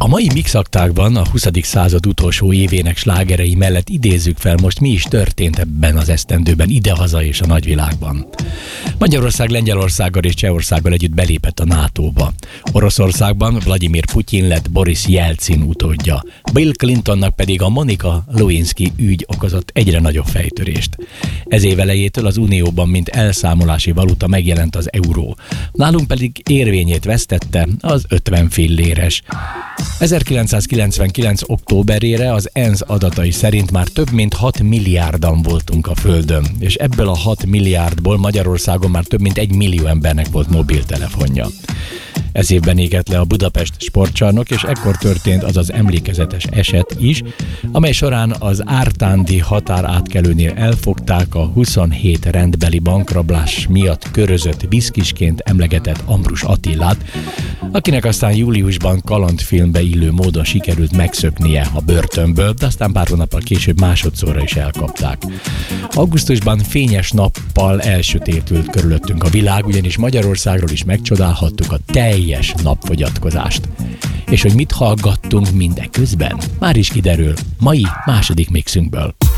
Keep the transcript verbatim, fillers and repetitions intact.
A mai mixaktákban a huszadik század utolsó évének slágerei mellett idézzük fel most mi is történt ebben az esztendőben idehaza és a nagyvilágban. Magyarország Lengyelországgal és Csehországgal együtt belépett a nátóba. Oroszországban Vladimir Putyin lett Boris Jelcin utódja. Bill Clintonnak pedig a Monica Lewinsky ügy okozott egyre nagyobb fejtörést. Ez év elejétől az Unióban mint elszámolási valuta megjelent az euró. Nálunk pedig érvényét vesztette az ötven filléres. ezerkilencszázkilencvenkilenc októberére az ENSZ adatai szerint már több mint hat milliárdan voltunk a Földön, és ebből a hat milliárdból Magyarországon már több mint egy millió embernek volt mobiltelefonja. Ez évben égett le a Budapest sportcsarnok, és ekkor történt az az emlékezetes eset is, amely során az ártándi határátkelőnél elfogták a huszonhét rendbeli bankrablás miatt körözött viszkisként emlegetett Ambrus Attilát, akinek aztán júliusban kalandfilmbe illő módon sikerült megszöknie a börtönből, de aztán pár hónappal később másodszorra is elkapták. Augusztusban fényes nappal elsötétült körülöttünk a világ, ugyanis Magyarországról is megcsodálhattuk a teljes napfogyatkozást. És hogy mit hallgattunk mindeközben, már is kiderül mai második mixünkből.